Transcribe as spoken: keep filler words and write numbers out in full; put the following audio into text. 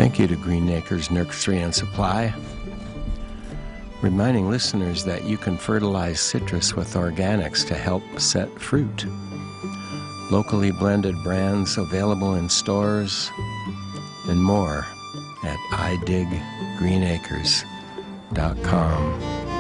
Thank you to Green Acres Nursery and Supply, reminding listeners that you can fertilize citrus with organics to help set fruit. Locally blended brands available in stores and more at i dig green acres dot com.